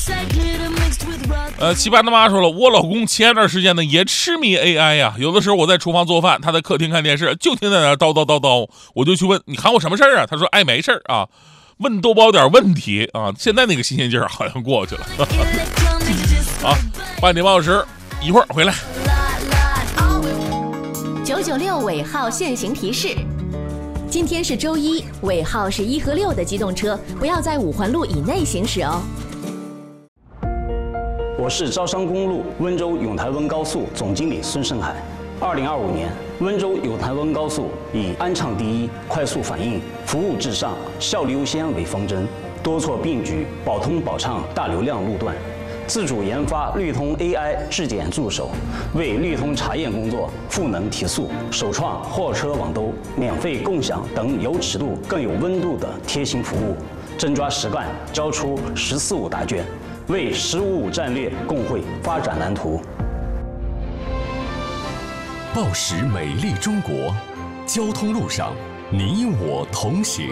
七班的妈说了，我老公前段时间呢也痴迷 AI 呀，有的时候我在厨房做饭，他在客厅看电视，就听在那叨叨叨叨，我就去问你喊我什么事儿啊？他说哎没事儿啊，问多包点问题啊。现在那个新鲜劲儿好像过去了。好，8点半小时，一会儿回来。 996尾号限行提示：今天是周一，尾号是1和6的机动车不要在5环路以内行驶哦。 我是招商公路温州永台温高速总经理孙胜海。2025年，温州永台温高速以安畅第一、快速反应、服务至上、效率优先为方针，多措并举，保通保畅大流量路段，自主研发绿通 AI 质检助手，为绿通查验工作赋能提速，首创货车网兜、免费共享等有尺度更有温度的贴心服务，真抓实干，交出“14.5”答卷，为“15.5”战略共绘发展蓝图。 报时美丽中国，交通路上你我同行。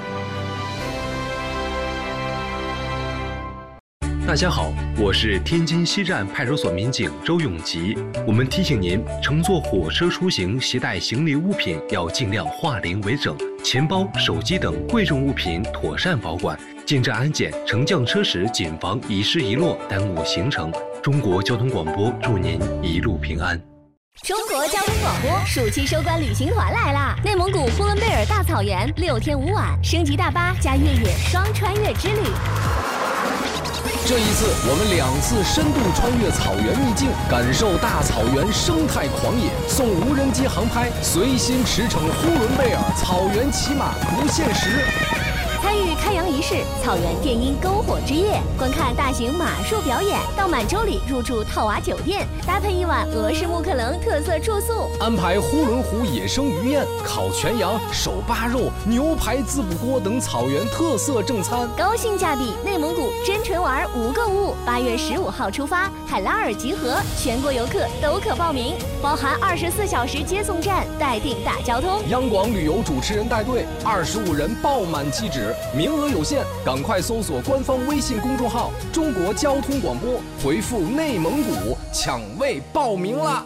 大家好，我是天津西站派出所民警周永吉。我们提醒您，乘坐火车出行携带行李物品要尽量化零为整，钱包、手机等贵重物品妥善保管。进站安检、乘降车时谨防遗失遗落，耽误行程。中国交通广播祝您一路平安。 中国交通广播暑期收官旅行团来啦！内蒙古呼伦贝尔大草原6天5晚，升级大巴加越野双穿越之旅。 这一次，我们2次深度穿越草原秘境，感受大草原生态狂野，送无人机航拍，随心驰骋呼伦贝尔草原骑马不限时。 参与开洋仪式、草原电音篝火之夜，观看大型马术表演，到满洲里入住套娃酒店，搭配1晚俄式木克棱特色住宿， 安排呼伦湖野生鱼宴、烤全羊、手扒肉、牛排自补锅等草原特色正餐， 高性价比内蒙古真纯玩无购物。8月15号出发，海拉尔集合，全国游客都可报名，包含24小时接送站，待定大交通。 央广旅游主持人带队，25人爆满即止。名额有限，赶快搜索官方微信公众号“中国交通广播”，回复“内蒙古”抢位报名啦！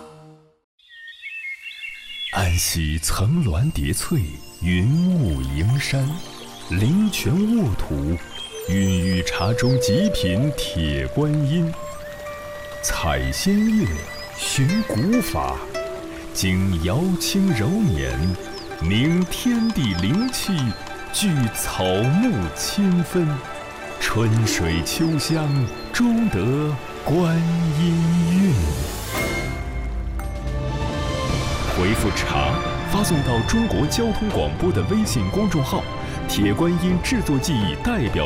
安溪层峦叠翠，云雾迎山，灵泉沃土，孕育茶中极品铁观音。采仙乐，寻古法，经瑶清柔年，凝天地灵气，聚草木千分，春水秋香，终得观音韵。回复茶，发送到中国交通广播的微信公众号，铁观音制作技艺代表